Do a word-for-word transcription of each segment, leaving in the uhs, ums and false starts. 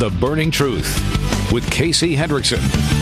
The Burning Truth with Casey Hendrickson.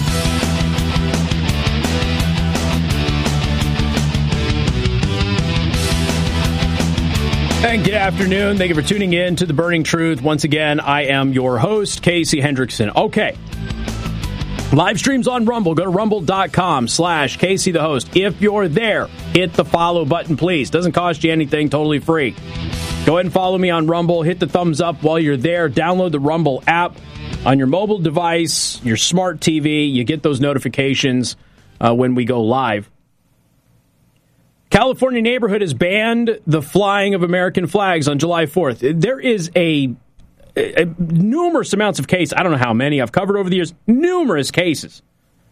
And good afternoon. Thank you for tuning in to The Burning Truth. Once again, I am your host, Casey Hendrickson. Okay. Live streams on Rumble. Go to rumble.com slash Casey the host. If you're there, hit the follow button, please. Doesn't cost you anything. Totally free. Go ahead and follow me on Rumble. Hit the thumbs up while you're there. Download the Rumble app on your mobile device, your smart T V. You get those notifications uh, when we go live. California neighborhood has banned the flying of American flags on July fourth. There is a, a, a numerous amounts of cases. I don't know how many I've covered over the years. Numerous cases.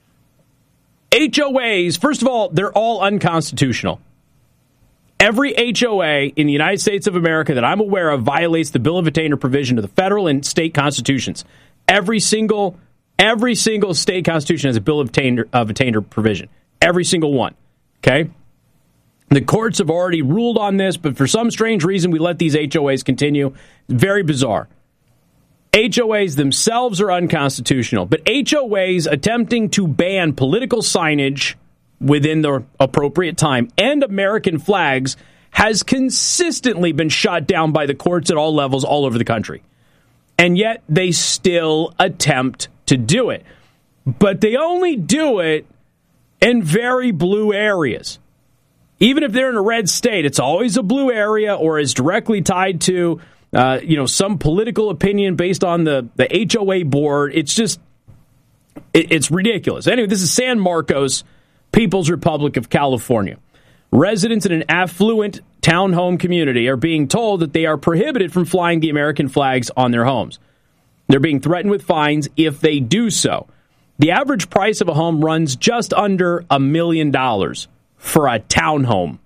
H O As, first of all, they're all unconstitutional. Every H O A in the United States of America that I'm aware of violates the Bill of Attainder provision of the federal and state constitutions. Every single, every single state constitution has a Bill of Attainder, of Attainder provision. Every single one. Okay? The courts have already ruled on this, but for some strange reason, we let these H O As continue. Very bizarre. H O As themselves are unconstitutional, but H O As attempting to ban political signage within the appropriate time and American flags has consistently been shot down by the courts at all levels all over the country. And yet they still attempt to do it. But they only do it in very blue areas. Even if they're in a red state, it's always a blue area or is directly tied to, uh, you know, some political opinion based on the, the H O A board. It's just, it, it's ridiculous. Anyway, this is San Marcos, People's Republic of California. Residents in an affluent townhome community are being told that they are prohibited from flying the American flags on their homes. They're being threatened with fines if they do so. The average price of a home runs just under a million dollars. For a townhome.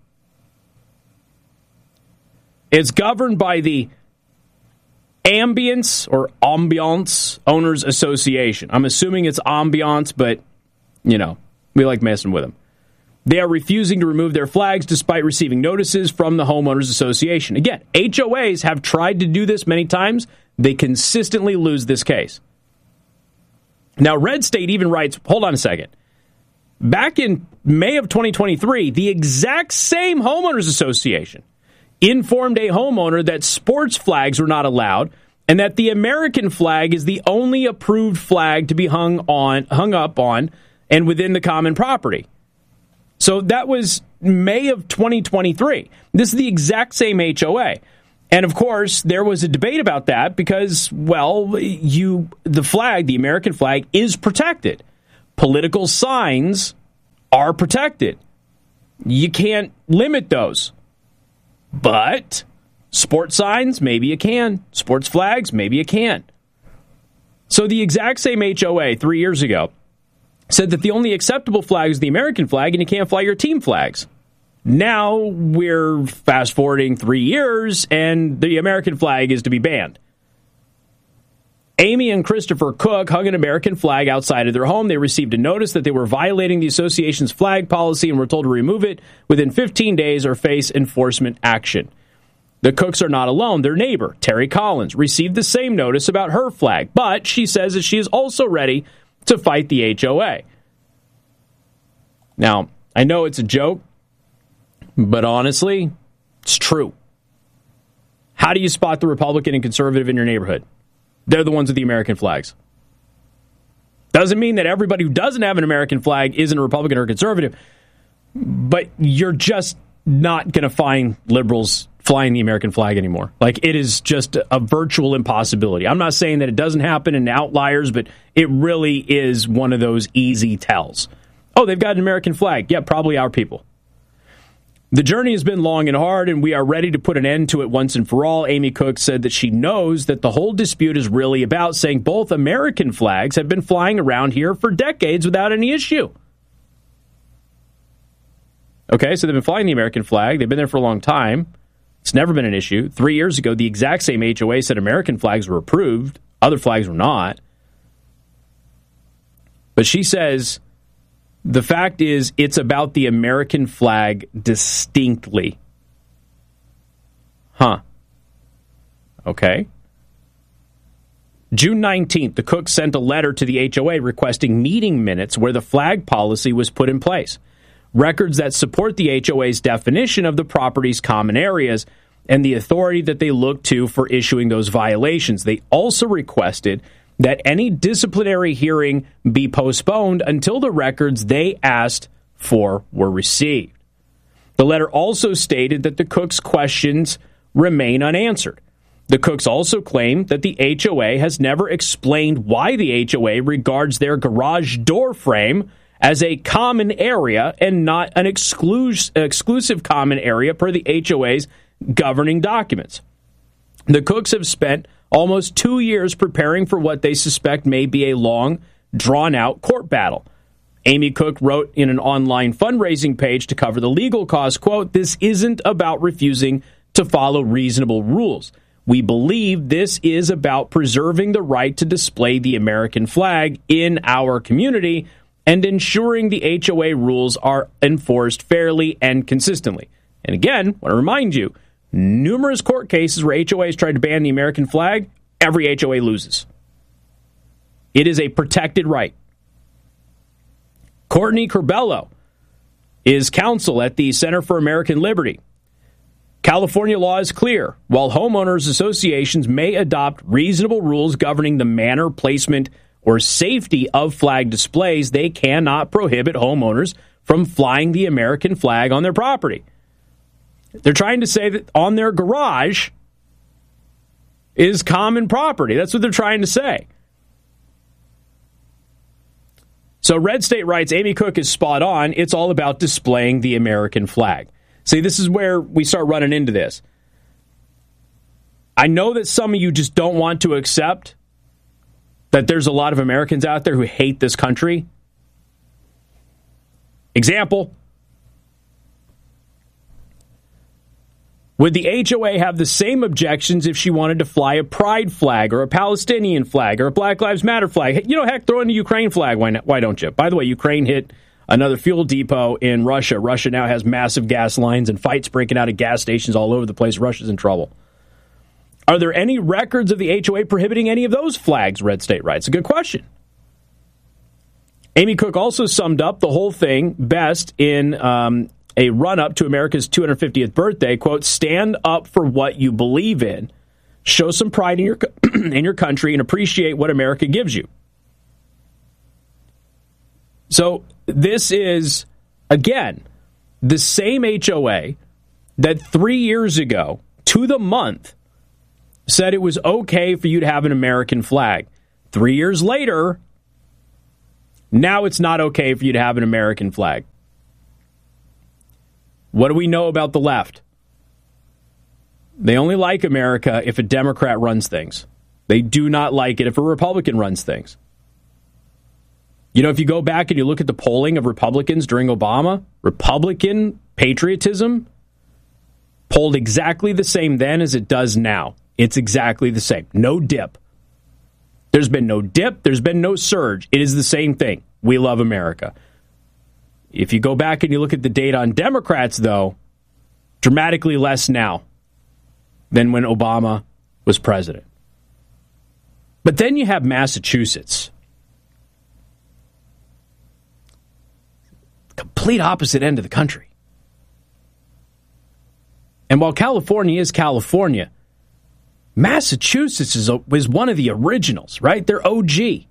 It's governed by the Ambience or Ambiance Owners Association. I'm assuming it's Ambiance, but, you know, we like messing with them. They are refusing to remove their flags despite receiving notices from the Homeowners Association. Again, H O As have tried to do this many times. They consistently lose this case. Now, Red State even writes, hold on a second. Back in May of twenty twenty-three, the exact same Homeowners Association informed a homeowner that sports flags were not allowed and that the American flag is the only approved flag to be hung on, hung up on and within the common property. So that was May of twenty twenty-three. This is the exact same H O A. And of course, there was a debate about that because, well, you the flag, the American flag, is protected. Political signs are protected. You can't limit those. But sports signs, maybe you can. Sports flags, maybe you can. So the exact same H O A three years ago said that the only acceptable flag is the American flag and you can't fly your team flags. Now we're fast forwarding three years and the American flag is to be banned. Amy and Christopher Cook hung an American flag outside of their home. They received a notice that they were violating the association's flag policy and were told to remove it within fifteen days or face enforcement action. The Cooks are not alone. Their neighbor, Terry Collins, received the same notice about her flag, but she says that she is also ready to fight the H O A. Now, I know it's a joke, but honestly, it's true. How do you spot the Republican and conservative in your neighborhood? They're the ones with the American flags. Doesn't mean that everybody who doesn't have an American flag isn't a Republican or conservative, but you're just not going to find liberals flying the American flag anymore. Like, it is just a virtual impossibility. I'm not saying that it doesn't happen in outliers, but it really is one of those easy tells. Oh, they've got an American flag. Yeah, probably our people. The journey has been long and hard, and we are ready to put an end to it once and for all. Amy Cook said that she knows that the whole dispute is really about, saying both American flags have been flying around here for decades without any issue. Okay, so they've been flying the American flag. They've been there for a long time. It's never been an issue. Three years ago, the exact same H O A said American flags were approved. Other flags were not. But she says the fact is it's about the American flag distinctly. Huh. Okay. June nineteenth, the Cooks sent a letter to the H O A requesting meeting minutes where the flag policy was put in place, records that support the H O A's definition of the property's common areas and the authority that they look to for issuing those violations. They also requested that any disciplinary hearing be postponed until the records they asked for were received. The letter also stated that the Cooks' questions remain unanswered. The Cooks also claim that the H O A has never explained why the H O A regards their garage door frame as a common area and not an exclus- exclusive common area per the H O A's governing documents. The Cooks have spent almost two years preparing for what they suspect may be a long, drawn-out court battle. Amy Cook wrote in an online fundraising page to cover the legal costs, quote, "This isn't about refusing to follow reasonable rules. We believe this is about preserving the right to display the American flag in our community and ensuring the H O A rules are enforced fairly and consistently." And again, I want to remind you, numerous court cases where H O As tried to ban the American flag, every H O A loses. It is a protected right. Courtney Curbelo is counsel at the Center for American Liberty. California law is clear. While homeowners associations may adopt reasonable rules governing the manner, placement, or safety of flag displays, they cannot prohibit homeowners from flying the American flag on their property. They're trying to say that on their garage is common property. That's what they're trying to say. So Red State writes, Amy Cook is spot on. It's all about displaying the American flag. See, this is where we start running into this. I know that some of you just don't want to accept that there's a lot of Americans out there who hate this country. Example. Would the H O A have the same objections if she wanted to fly a pride flag or a Palestinian flag or a Black Lives Matter flag? You know, heck, throw in a Ukraine flag. Why not? Why don't you? By the way, Ukraine hit another fuel depot in Russia. Russia now has massive gas lines and fights breaking out at gas stations all over the place. Russia's in trouble. Are there any records of the H O A prohibiting any of those flags? Red State writes. A good question. Amy Cook also summed up the whole thing best in um, a run-up to America's two hundred fiftieth birthday. Quote, stand up for what you believe in. Show some pride in your in your country and appreciate what America gives you. So this is, again, the same H O A that three years ago, to the month, said it was okay for you to have an American flag. Three years later, now it's not okay for you to have an American flag. What do we know about the left? They only like America if a Democrat runs things. They do not like it if a Republican runs things. You know, if you go back and you look at the polling of Republicans during Obama, Republican patriotism polled exactly the same then as it does now. It's exactly the same. No dip. There's been no dip. There's been no surge. It is the same thing. We love America. If you go back and you look at the data on Democrats, though, dramatically less now than when Obama was president. But then you have Massachusetts. Complete opposite end of the country. And while California is California, Massachusetts is, a, is one of the originals, right? They're O G.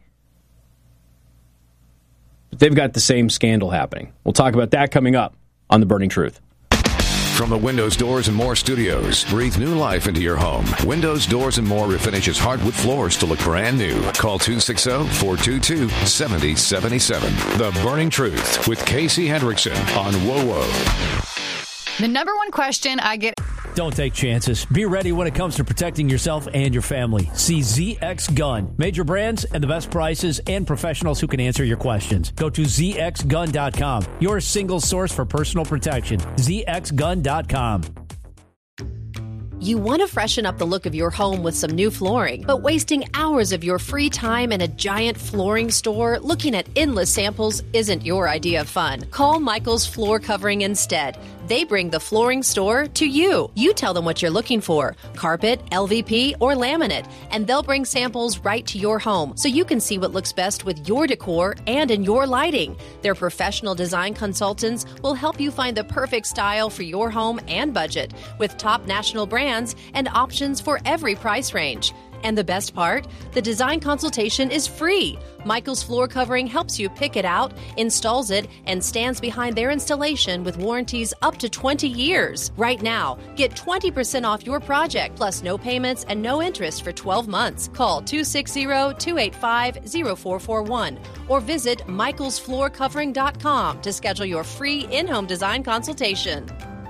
But they've got the same scandal happening. We'll talk about that coming up on The Burning Truth. From the Windows, Doors, and More studios, breathe new life into your home. Windows, Doors, and More refinishes hardwood floors to look brand new. Call two six zero, four two two, seven zero seven seven. The Burning Truth with Casey Hendrickson on W O W O. The number one question I get... Don't take chances. Be ready when it comes to protecting yourself and your family. See Z X Gun. Major brands and the best prices and professionals who can answer your questions. Go to Z X gun dot com. Your single source for personal protection. Z X gun dot com. You want to freshen up the look of your home with some new flooring, but wasting hours of your free time in a giant flooring store looking at endless samples isn't your idea of fun. Call Michael's Floor Covering instead. They bring the flooring store to you. You tell them what you're looking for, carpet, L V P, or laminate, and they'll bring samples right to your home so you can see what looks best with your decor and in your lighting. Their professional design consultants will help you find the perfect style for your home and budget with top national brands and options for every price range. And the best part? The design consultation is free. Michael's Floor Covering helps you pick it out, installs it, and stands behind their installation with warranties up to twenty years. Right now, get twenty percent off your project, plus no payments and no interest for twelve months. Call two six zero, two eight five, zero four four one or visit michaels floor covering dot com to schedule your free in-home design consultation.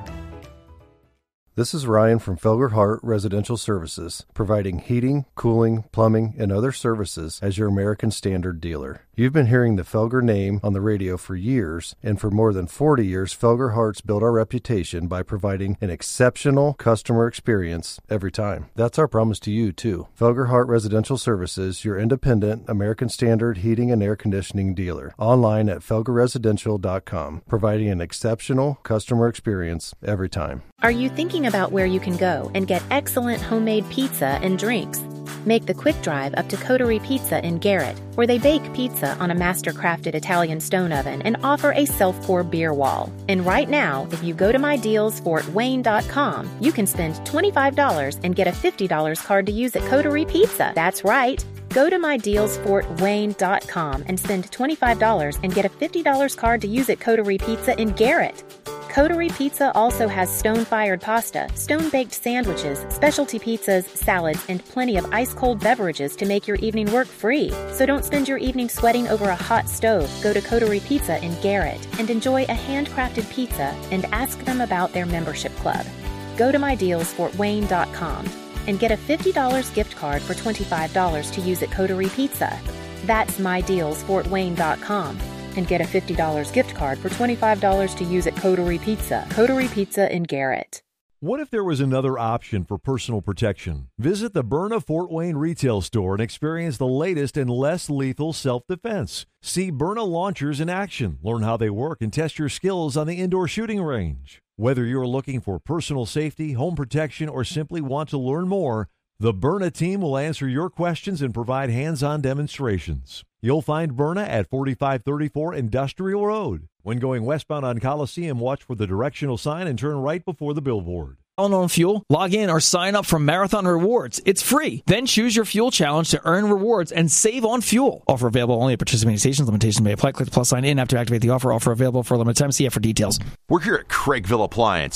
This is Ryan from Felger Hart Residential Services, providing heating, cooling, plumbing, and other services as your American Standard dealer. You've been hearing the Felger name on the radio for years, and for more than forty years, Felger Hart's built our reputation by providing an exceptional customer experience every time. That's our promise to you, too. Felger Hart Residential Services, your independent American Standard heating and air conditioning dealer. Online at felger residential dot com, providing an exceptional customer experience every time. Are you thinking about where you can go and get excellent homemade pizza and drinks? Make the quick drive up to Coterie Pizza in Garrett, where they bake pizza on a master-crafted Italian stone oven and offer a self-pour beer wall. And right now, if you go to my deals fort wayne dot com, you can spend twenty-five dollars and get a fifty dollars card to use at Coterie Pizza. That's right. Go to my deals fort wayne dot com and spend twenty-five dollars and get a fifty dollars card to use at Coterie Pizza in Garrett. Coterie Pizza also has stone-fired pasta, stone-baked sandwiches, specialty pizzas, salads, and plenty of ice-cold beverages to make your evening work free. So don't spend your evening sweating over a hot stove. Go to Coterie Pizza in Garrett and enjoy a handcrafted pizza and ask them about their membership club. Go to my deals fort wayne dot com and get a fifty dollars gift card for twenty-five dollars to use at Coterie Pizza. That's my deals fort wayne dot com. And get a fifty dollars gift card for twenty-five dollars to use at Coterie Pizza. Coterie Pizza in Garrett. What if there was another option for personal protection? Visit the Byrna Fort Wayne retail store and experience the latest and less lethal self-defense. See Byrna launchers in action, learn how they work, and test your skills on the indoor shooting range. Whether you're looking for personal safety, home protection, or simply want to learn more, the Byrna team will answer your questions and provide hands-on demonstrations. You'll find Byrna at forty-five thirty-four Industrial Road. When going westbound on Coliseum, watch for the directional sign and turn right before the billboard. On fuel, log in or sign up for Marathon Rewards. It's free. Then choose your fuel challenge to earn rewards and save on fuel. Offer available only at participating stations. Limitations may apply. Click the plus sign in after activate the offer. Offer available for a limited time. See F for details. We're here at Craigville Appliance.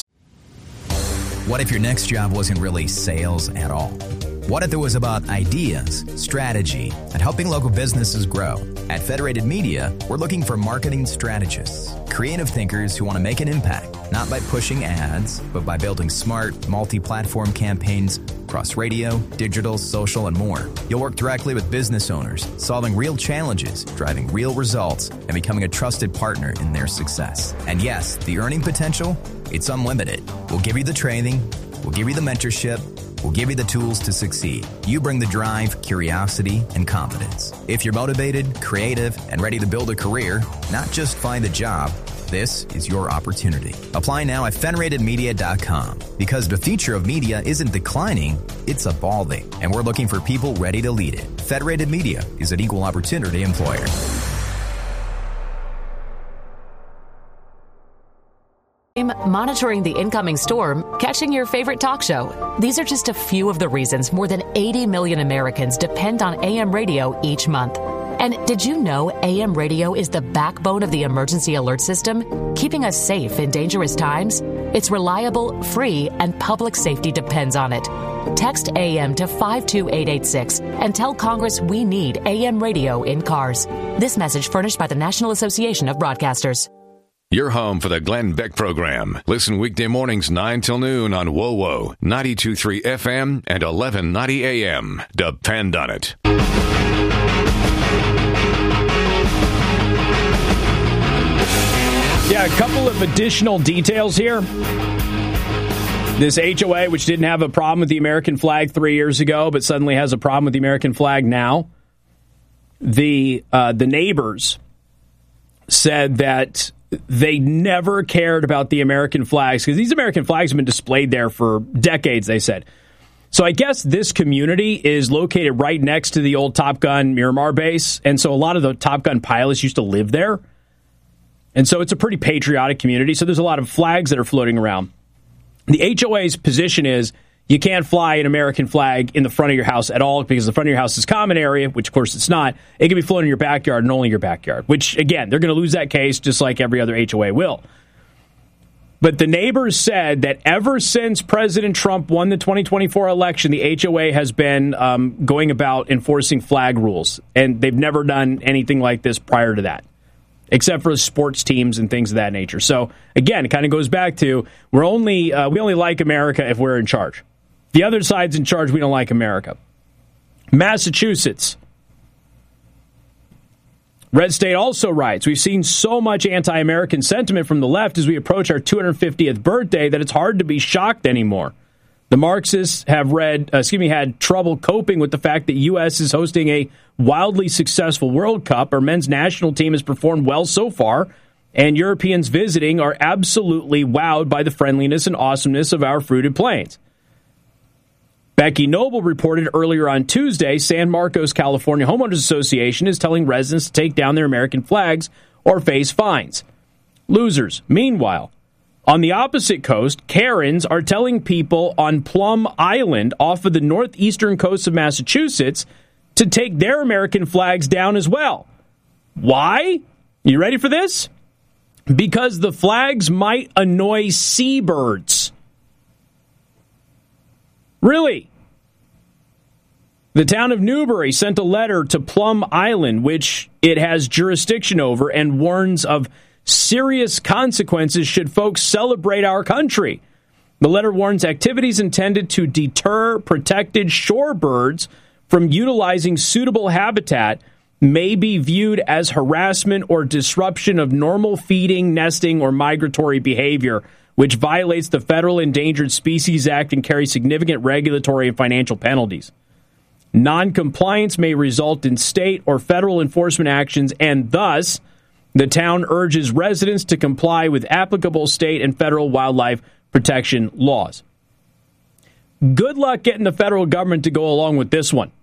What if your next job wasn't really sales at all? What if it was about ideas, strategy, and helping local businesses grow? At Federated Media, we're looking for marketing strategists, creative thinkers who want to make an impact, not by pushing ads, but by building smart, multi-platform campaigns across radio, digital, social, and more. You'll work directly with business owners, solving real challenges, driving real results, and becoming a trusted partner in their success. And yes, the earning potential, it's unlimited. We'll give you the training, we'll give you the mentorship, we'll give you the tools to succeed. You bring the drive, curiosity, and confidence. If you're motivated, creative, and ready to build a career, not just find a job, this is your opportunity. Apply now at federated media dot com because the future of media isn't declining, it's evolving, and we're looking for people ready to lead it. Federated Media is an equal opportunity employer. Monitoring the incoming storm, catching your favorite talk show. These are just a few of the reasons more than eighty million Americans depend on A M radio each month. And did you know A M radio is the backbone of the emergency alert system, keeping us safe in dangerous times? It's reliable, free, and public safety depends on it. Text A M to five two eight eight six and tell Congress we need A M radio in cars. This message furnished by the National Association of Broadcasters. Your home for the Glenn Beck Program. Listen weekday mornings nine till noon on W O W O, ninety-two point three F M and eleven ninety A M. Depend on it. Yeah, a couple of additional details here. This H O A, which didn't have a problem with the American flag three years ago, but suddenly has a problem with the American flag now. The uh, the neighbors said that they never cared about the American flags because these American flags have been displayed there for decades, they said. So I guess this community is located right next to the old Top Gun Miramar base, and so a lot of the Top Gun pilots used to live there. And so it's a pretty patriotic community, so there's a lot of flags that are floating around. The H O A's position is you can't fly an American flag in the front of your house at all because the front of your house is common area, which of course it's not. It can be flown in your backyard and only your backyard, which again, they're going to lose that case just like every other H O A will. But the neighbors said that ever since President Trump won the twenty twenty-four election, the H O A has been um, going about enforcing flag rules. And they've never done anything like this prior to that, except for sports teams and things of that nature. So, again, it kind of goes back to we're only uh, we only like America if we're in charge. The other side's in charge, we don't like America. Massachusetts. Red State also writes, we've seen so much anti-American sentiment from the left as we approach our two hundred fiftieth birthday that it's hard to be shocked anymore. The Marxists have read, uh, excuse me, had trouble coping with the fact that U S is hosting a wildly successful World Cup. Our men's national team has performed well so far, and Europeans visiting are absolutely wowed by the friendliness and awesomeness of our fruited plains. Becky Noble reported earlier on Tuesday, San Marcos, California Homeowners Association is telling residents to take down their American flags or face fines. Losers. Meanwhile, on the opposite coast, Karens are telling people on Plum Island off of the northeastern coast of Massachusetts to take their American flags down as well. Why? You ready for this? Because the flags might annoy seabirds. Really? The town of Newbury sent a letter to Plum Island, which it has jurisdiction over, and warns of serious consequences should folks celebrate our country. The letter warns activities intended to deter protected shorebirds from utilizing suitable habitat may be viewed as harassment or disruption of normal feeding, nesting, or migratory behavior, which violates the Federal Endangered Species Act and carries significant regulatory and financial penalties. Noncompliance may result in state or federal enforcement actions, and thus, the town urges residents to comply with applicable state and federal wildlife protection laws. Good luck getting the federal government to go along with this one.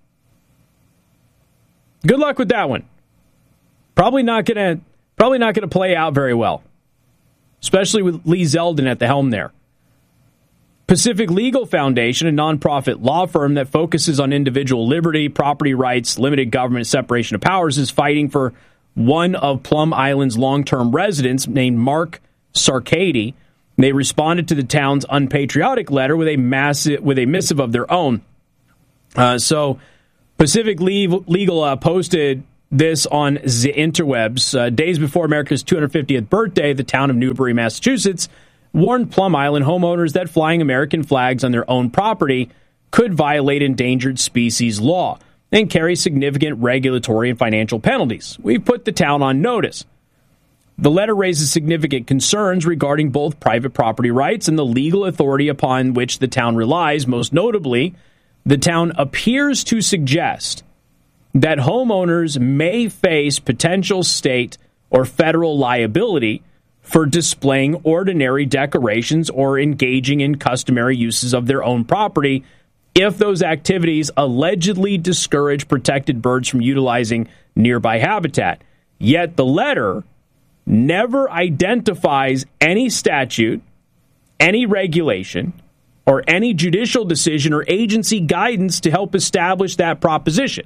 Good luck with that one. Probably not going to probably not going to play out very well, especially with Lee Zeldin at the helm there. Pacific Legal Foundation, a nonprofit law firm that focuses on individual liberty, property rights, limited government separation of powers, is fighting for one of Plum Island's long-term residents named Mark Sarkady. They responded to the town's unpatriotic letter with a massive, with a missive of their own. Uh, so Pacific Legal uh, posted this on the interwebs. Uh, days before America's two hundred fiftieth birthday, the town of Newbury, Massachusetts, warned Plum Island homeowners that flying American flags on their own property could violate endangered species law and carry significant regulatory and financial penalties. We've put the town on notice. The letter raises significant concerns regarding both private property rights and the legal authority upon which the town relies. Most notably, the town appears to suggest that homeowners may face potential state or federal liability for displaying ordinary decorations or engaging in customary uses of their own property if those activities allegedly discourage protected birds from utilizing nearby habitat. Yet the letter never identifies any statute, any regulation, or any judicial decision or agency guidance to help establish that proposition.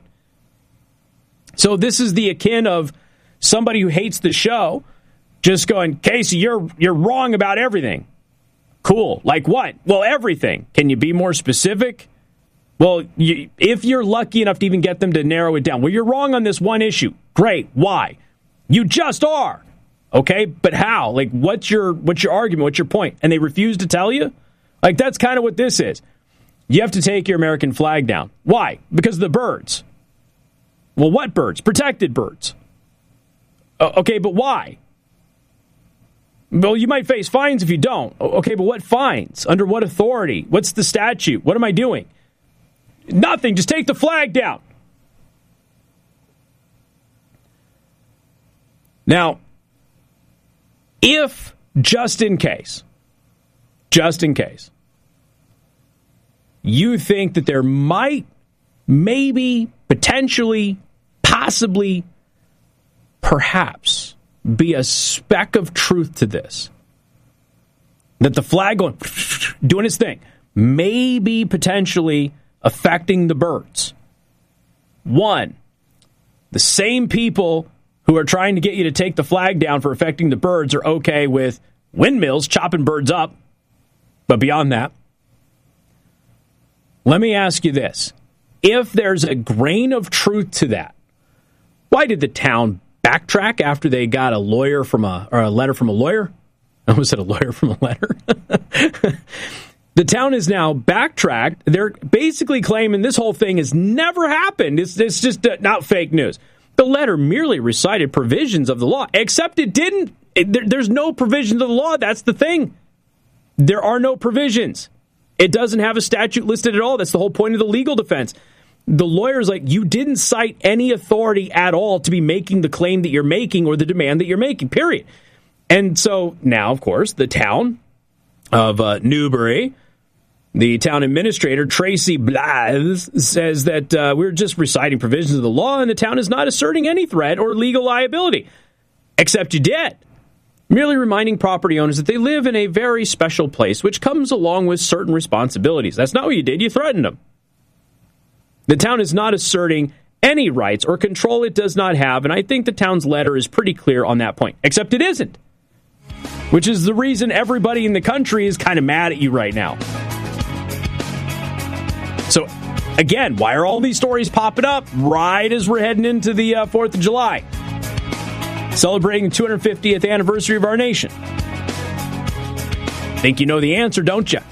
So this is the akin of somebody who hates the show just going, Casey, you're you're wrong about everything. Cool. Like what? Well, everything. Can you be more specific? Well, you, if you're lucky enough to even get them to narrow it down. Well, you're wrong on this one issue. Great. Why? You just are. Okay, but how? Like, what's your what's your argument? What's your point? And they refuse to tell you? Like, that's kind of what this is. You have to take your American flag down. Why? Because of the birds. Well, what birds? Protected birds. Uh, okay, but why? Well, you might face fines if you don't. Okay, but what fines? Under what authority? What's the statute? What am I doing? Nothing. Just take the flag down. Now, if, just in case, just in case, you think that there might, maybe, potentially, possibly, perhaps, be a speck of truth to this, that the flag going, doing its thing, may be potentially affecting the birds. One, the same people who are trying to get you to take the flag down for affecting the birds are okay with windmills chopping birds up. But beyond that, let me ask you this. If there's a grain of truth to that, why did the town backtrack after they got a lawyer from a, or a letter from a lawyer? I almost said a lawyer from a letter. The town is now backtracked. They're basically claiming this whole thing has never happened. It's, it's just uh, not fake news. The letter merely recited provisions of the law, except it didn't. It, there, there's no provisions of the law. That's the thing. There are no provisions. It doesn't have a statute listed at all. That's the whole point of the legal defense. The lawyer's like, you didn't cite any authority at all to be making the claim that you're making or the demand that you're making, period. And so now, of course, the town of uh, Newbury, the town administrator, Tracy Blythe, says that uh, we're just reciting provisions of the law and the town is not asserting any threat or legal liability. Except you did. Merely reminding property owners that they live in a very special place, which comes along with certain responsibilities. That's not what you did. You threatened them. The town is not asserting any rights or control it does not have, and I think the town's letter is pretty clear on that point. Except it isn't. Which is the reason everybody in the country is kind of mad at you right now. So, again, why are all these stories popping up right as we're heading into the uh, fourth of July? Celebrating the two hundred fiftieth anniversary of our nation. Think you know the answer, don't you?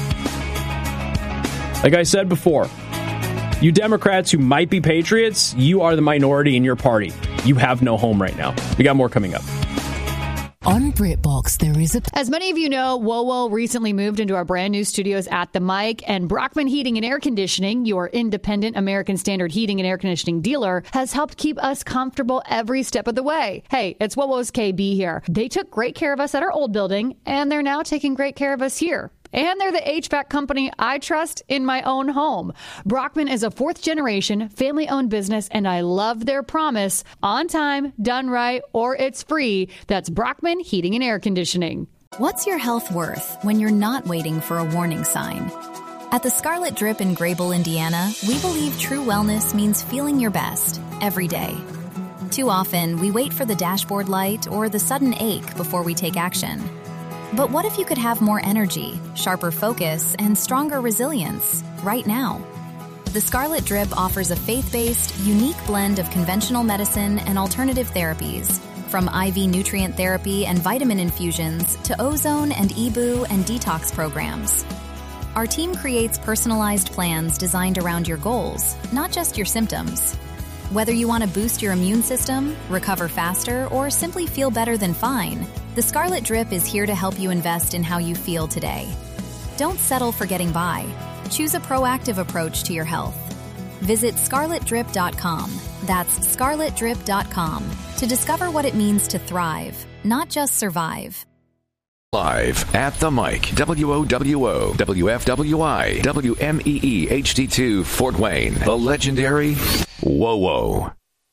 Like I said before, you Democrats who might be patriots, you are the minority in your party. You have no home right now. We got more coming up. On BritBox, there is a... As many of you know, WoWo recently moved into our brand new studios at the Mic, and Brockman Heating and Air Conditioning, your independent American Standard heating and air conditioning dealer, has helped keep us comfortable every step of the way. Hey, it's WoWo's K B here. They took great care of us at our old building, and they're now taking great care of us here. And they're the H V A C company I trust in my own home. Brockman is a fourth-generation, family-owned business, and I love their promise, on time, done right, or it's free. That's Brockman Heating and Air Conditioning. What's your health worth when you're not waiting for a warning sign? At the Scarlet Drip in Grable, Indiana, we believe true wellness means feeling your best every day. Too often, we wait for the dashboard light or the sudden ache before we take action. But what if you could have more energy, sharper focus, and stronger resilience right now? The Scarlet Drip offers a faith-based, unique blend of conventional medicine and alternative therapies, from I V nutrient therapy and vitamin infusions to ozone and E B U and detox programs. Our team creates personalized plans designed around your goals, not just your symptoms. Whether you want to boost your immune system, recover faster, or simply feel better than fine, the Scarlet Drip is here to help you invest in how you feel today. Don't settle for getting by. Choose a proactive approach to your health. Visit scarlet drip dot com. That's scarlet drip dot com to discover what it means to thrive, not just survive. Live at the Mic, W O W O, W F W I, W M E E H D two, Fort Wayne, the legendary WoWo.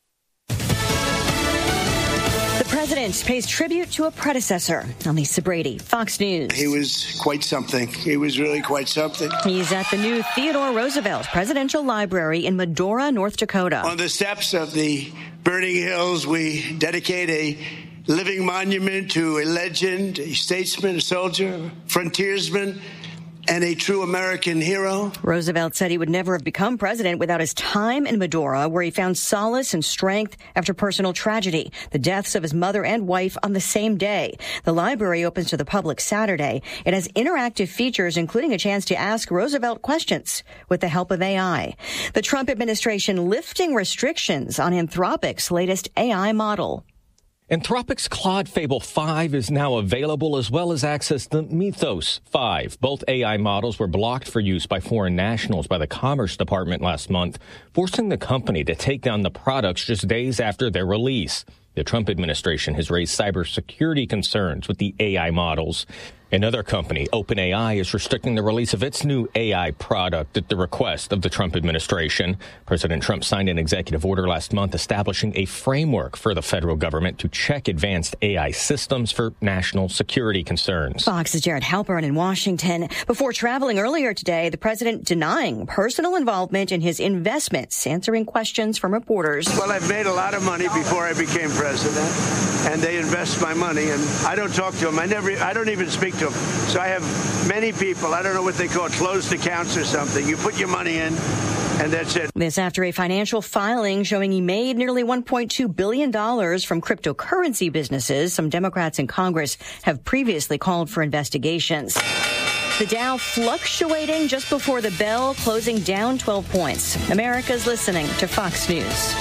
The president pays tribute to a predecessor. I'm Lisa Brady, Fox News. He was quite something. He was really quite something. He's at the new Theodore Roosevelt Presidential Library in Medora, North Dakota. On the steps of the burning hills, we dedicate a living monument to a legend, a statesman, a soldier, a frontiersman, and a true American hero. Roosevelt said he would never have become president without his time in Medora, where he found solace and strength after personal tragedy, the deaths of his mother and wife on the same day. The library opens to the public Saturday. It has interactive features, including a chance to ask Roosevelt questions with the help of A I. The Trump administration lifting restrictions on Anthropic's latest A I model. Anthropic's Claude Fable five is now available, as well as access to Mythos five. Both A I models were blocked for use by foreign nationals by the Commerce Department last month, forcing the company to take down the products just days after their release. The Trump administration has raised cybersecurity concerns with the A I models. Another company, OpenAI, is restricting the release of its new A I product at the request of the Trump administration. President Trump signed an executive order last month establishing a framework for the federal government to check advanced A I systems for national security concerns. Fox's Jared Halpern in Washington. Before traveling earlier today, the president denying personal involvement in his investments, answering questions from reporters. Well, I've made a lot of money before I became president, and they invest my money, and I don't talk to them. I never, I don't even speak to them. So I have many people, I don't know what they call it, closed accounts or something. You put your money in, and that's it. This after a financial filing showing he made nearly one point two billion dollars from cryptocurrency businesses. Some Democrats in Congress have previously called for investigations. The Dow fluctuating just before the bell, closing down twelve points. America's listening to Fox News.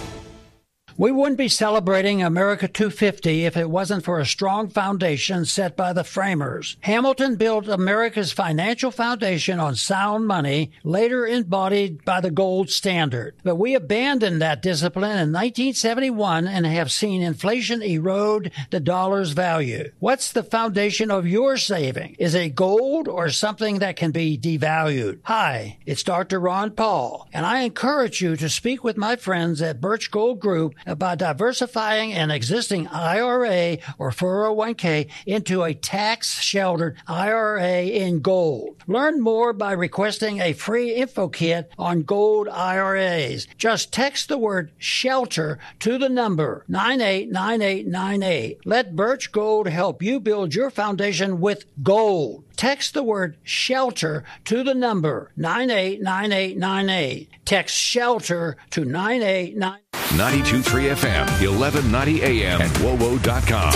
We wouldn't be celebrating America two fifty if it wasn't for a strong foundation set by the framers. Hamilton built America's financial foundation on sound money, later embodied by the gold standard. But we abandoned that discipline in nineteen seventy-one and have seen inflation erode the dollar's value. What's the foundation of your saving? Is it gold or something that can be devalued? Hi, it's Doctor Ron Paul, and I encourage you to speak with my friends at Birch Gold Group about diversifying an existing I R A or four oh one k into a tax-sheltered I R A in gold. Learn more by requesting a free info kit on gold I R As. Just text the word SHELTER to the number nine eight nine eight nine eight. Let Birch Gold help you build your foundation with gold. Text the word SHELTER to the number nine eight nine eight nine eight. Text SHELTER to nine eight nine eight. ninety-two point three F M, eleven ninety A M, and W O W O dot com.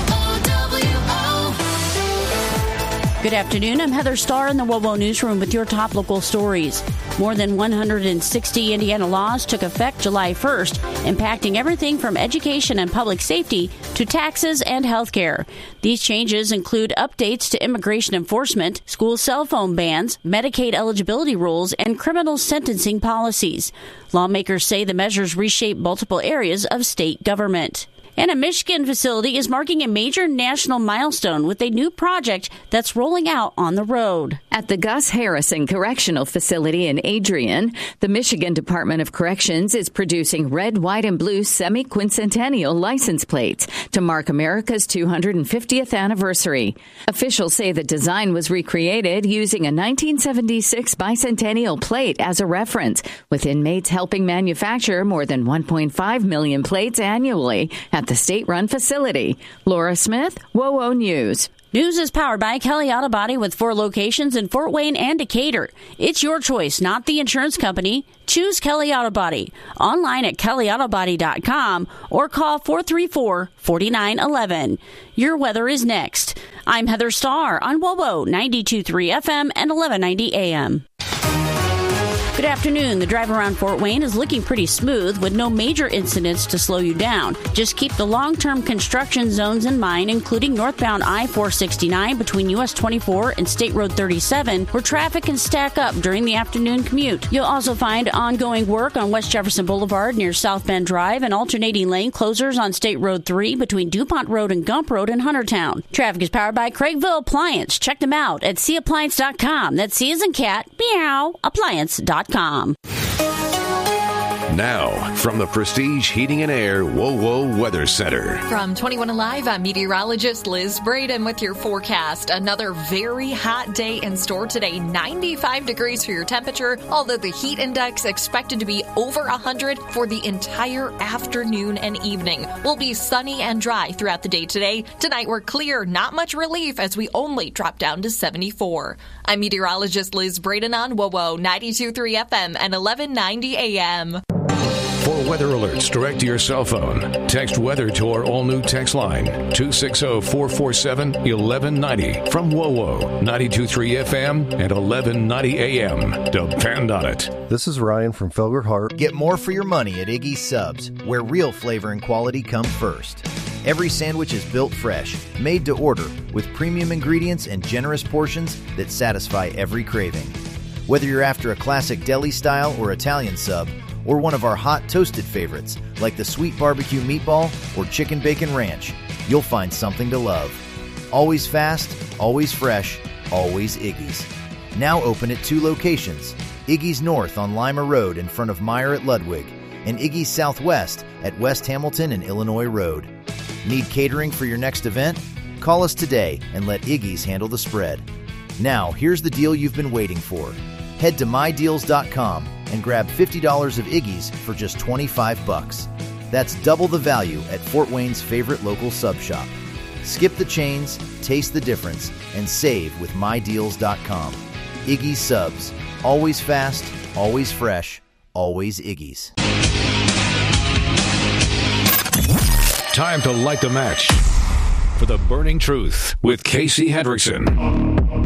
Good afternoon. I'm Heather Starr in the W O W O Newsroom with your top local stories. More than one hundred sixty Indiana laws took effect July first, impacting everything from education and public safety to taxes and health care. These changes include updates to immigration enforcement, school cell phone bans, Medicaid eligibility rules, and criminal sentencing policies. Lawmakers say the measures reshape multiple areas of state government. And a Michigan facility is marking a major national milestone with a new project that's rolling out on the road. At the Gus Harrison Correctional Facility in Adrian, the Michigan Department of Corrections is producing red, white, and blue semi-quincentennial license plates to mark America's two hundred fiftieth anniversary. Officials say the design was recreated using a nineteen seventy-six bicentennial plate as a reference, with inmates helping manufacture more than one point five million plates annually at the state-run facility. Laura Smith, W O W O News. News is powered by Kelly Auto Body with four locations in Fort Wayne and Decatur. It's your choice, not the insurance company. Choose Kelly Auto Body. Online at kelly auto body dot com or call four three four, four nine one one. Your weather is next. I'm Heather Starr on W O W O ninety-two point three F M and eleven ninety A M. Good afternoon. The drive around Fort Wayne is looking pretty smooth with no major incidents to slow you down. Just keep the long-term construction zones in mind, including northbound I four sixty-nine between U S twenty-four and State Road thirty-seven, where traffic can stack up during the afternoon commute. You'll also find ongoing work on West Jefferson Boulevard near South Bend Drive and alternating lane closures on State Road three between DuPont Road and Gump Road in Huntertown. Traffic is powered by Craigville Appliance. Check them out at c appliance dot com. That's C as in cat, meow, appliance dot com. Now, from the Prestige Heating and Air W O W O Weather Center. From twenty-one Alive, I'm meteorologist Liz Braden with your forecast. Another very hot day in store today. ninety-five degrees for your temperature, although the heat index expected to be over one hundred for the entire afternoon and evening. We'll be sunny and dry throughout the day today. Tonight we're clear, not much relief as we only drop down to seventy-four. I'm meteorologist Liz Braden on W O W O ninety-two point three F M and eleven ninety A M. For weather alerts direct to your cell phone, text weather to our all-new text line, two six zero, four four seven, one one nine zero. From W O W O, ninety-two point three F M and eleven ninety A M. Depend on it. This is Ryan from Felger Hart. Get more for your money at Iggy's Subs, where real flavor and quality come first. Every sandwich is built fresh, made to order, with premium ingredients and generous portions that satisfy every craving. Whether you're after a classic deli style or Italian sub, or one of our hot toasted favorites, like the sweet barbecue meatball or chicken bacon ranch, you'll find something to love. Always fast, always fresh, always Iggy's. Now open at two locations, Iggy's North on Lima Road in front of Meyer at Ludwig, and Iggy's Southwest at West Hamilton and Illinois Road. Need catering for your next event? Call us today and let Iggy's handle the spread. Now, here's the deal you've been waiting for. Head to my deals dot com and grab fifty dollars of Iggy's for just twenty-five bucks. That's double the value at Fort Wayne's favorite local sub shop. Skip the chains, taste the difference, and save with my deals dot com. Iggy's Subs. Always fast, always fresh, always Iggy's. Time to light the match for the burning truth with Casey Hendrickson.